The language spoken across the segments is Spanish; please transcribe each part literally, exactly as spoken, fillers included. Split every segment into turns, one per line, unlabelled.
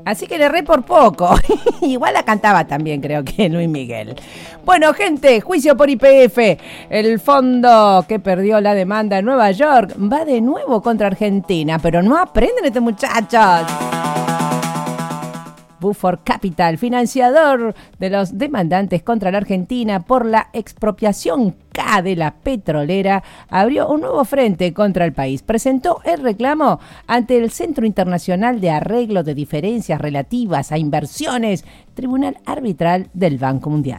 Así que le erré por poco. Igual la cantaba también, creo que Luis Miguel. Bueno, gente, juicio por Y P F. El fondo que perdió la demanda en Nueva York va de nuevo contra Argentina, pero no aprenden estos muchachos. Buford Capital, financiador de los demandantes contra la Argentina por la expropiación K de la petrolera, abrió un nuevo frente contra el país. Presentó el reclamo ante el Centro Internacional de Arreglo de Diferencias Relativas a Inversiones, Tribunal Arbitral del Banco Mundial.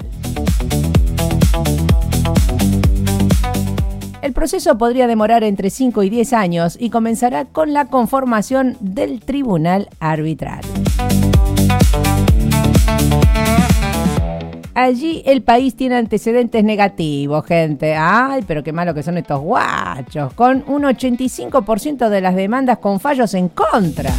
El proceso podría demorar entre cinco y diez años y comenzará con la conformación del Tribunal Arbitral. Allí el país tiene antecedentes negativos, gente. Ay, pero qué malo que son estos guachos. Con un ochenta y cinco por ciento de las demandas con fallos en contra.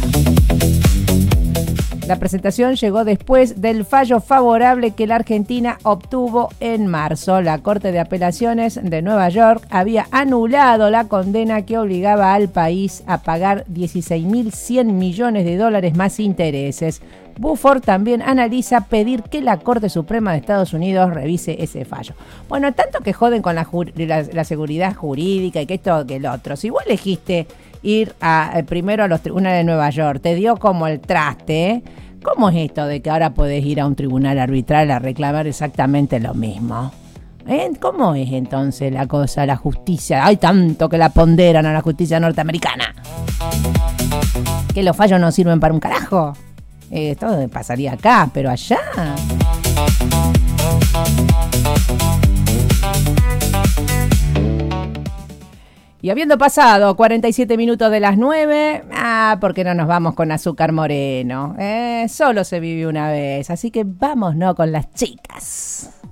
La presentación llegó después del fallo favorable que la Argentina obtuvo en marzo. La Corte de Apelaciones de Nueva York había anulado la condena que obligaba al país a pagar dieciséis mil cien millones de dólares más intereses. Buford también analiza pedir que la Corte Suprema de Estados Unidos revise ese fallo. Bueno, tanto que joden con la, jur- la, la seguridad jurídica y que esto que el otro. Si vos elegiste ir a, primero a los tribunales de Nueva York, te dio como el traste, ¿eh? ¿Cómo es esto de que ahora podés ir a un tribunal arbitral a reclamar exactamente lo mismo? ¿Eh? ¿Cómo es entonces la cosa, la justicia? Hay tanto que la ponderan a la justicia norteamericana. ¿Que los fallos no sirven para un carajo? Eh, esto pasaría acá, pero allá. Y habiendo pasado cuarenta y siete minutos de las nueve, ah, ¿por qué no nos vamos con Azúcar Moreno? Eh, solo se vive una vez, así que vámonos con las chicas.